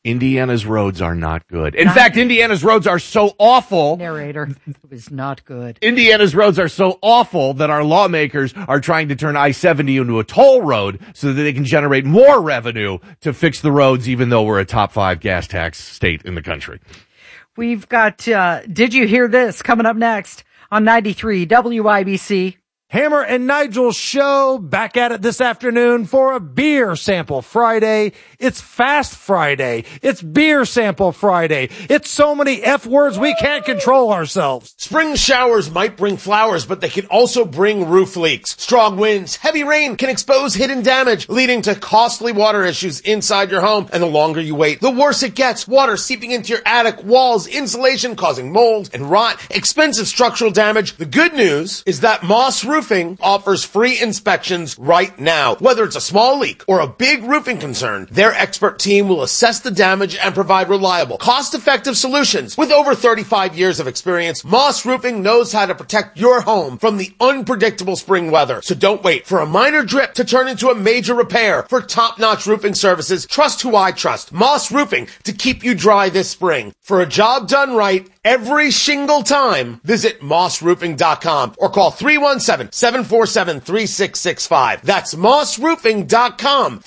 Indiana's roads are not good. In fact, Indiana's roads are so awful. Narrator, it was not good. Indiana's roads are so awful that our lawmakers are trying to turn I-70 into a toll road so that they can generate more revenue to fix the roads, even though we're a top 5 gas tax state in the country. We've got, Did You Hear This? Coming up next on 93 WIBC. Hammer and Nigel show back at it this afternoon for a beer sample Friday. It's Fast Friday. It's Beer Sample Friday. It's so many F words we can't control ourselves. Spring showers might bring flowers, but they can also bring roof leaks. Strong winds, heavy rain can expose hidden damage, leading to costly water issues inside your home. And the longer you wait, the worse it gets. Water seeping into your attic, walls, insulation, causing mold and rot, expensive structural damage. The good news is that Moss Roofing offers free inspections right now. Whether it's a small leak or a big roofing concern, their expert team will assess the damage and provide reliable, cost-effective solutions. With over 35 years of experience, Moss Roofing knows how to protect your home from the unpredictable spring weather. So don't wait for a minor drip to turn into a major repair. For top-notch roofing services, trust who I trust. Moss Roofing, to keep you dry this spring. For a job done right, every shingle time, visit mossroofing.com or call 317-747-3665. That's mossroofing.com,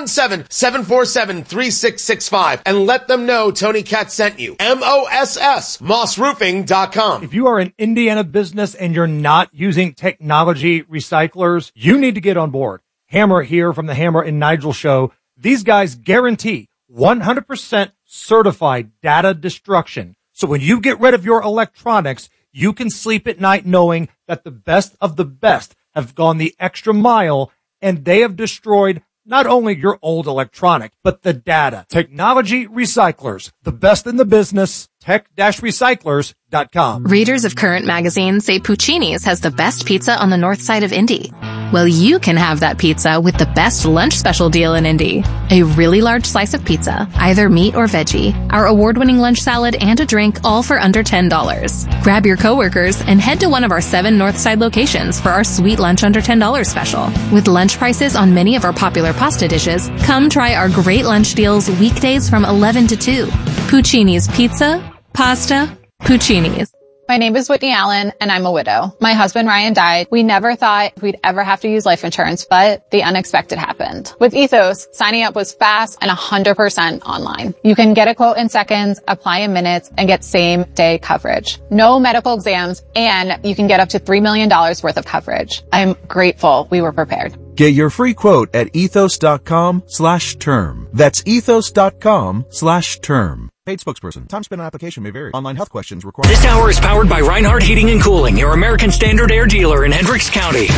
317-747-3665. And let them know Tony Katz sent you. MOSS, mossroofing.com. If you are an Indiana business and you're not using technology recyclers, you need to get on board. Hammer here from the Hammer and Nigel show. These guys guarantee 100% certified data destruction. So when you get rid of your electronics, you can sleep at night knowing that the best of the best have gone the extra mile and they have destroyed not only your old electronic, but the data. Technology recyclers, the best in the business, tech-recyclers.com. Readers of Current Magazine say Puccini's has the best pizza on the north side of Indy. Well, you can have that pizza with the best lunch special deal in Indy. A really large slice of pizza, either meat or veggie, our award-winning lunch salad, and a drink, all for under $10. Grab your coworkers and head to one of our 7 Northside locations for our sweet lunch under $10 special. With lunch prices on many of our popular pasta dishes, come try our great lunch deals weekdays from 11 to 2. Puccini's Pizza, Pasta, Puccini's. My name is Whitney Allen, and I'm a widow. My husband, Ryan, died. We never thought we'd ever have to use life insurance, but the unexpected happened. With Ethos, signing up was fast and 100% online. You can get a quote in seconds, apply in minutes, and get same-day coverage. No medical exams, and you can get up to $3 million worth of coverage. I'm grateful we were prepared. Get your free quote at ethos.com/term. That's ethos.com/term. Paid spokesperson. Time spent on application may vary. Online health questions required. This hour is powered by Reinhardt Heating and Cooling, your American Standard Air dealer in Hendricks County.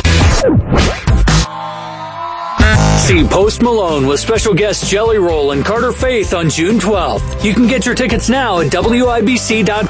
See Post Malone with special guests Jelly Roll and Carter Faith on June 12th. You can get your tickets now at WIBC.com.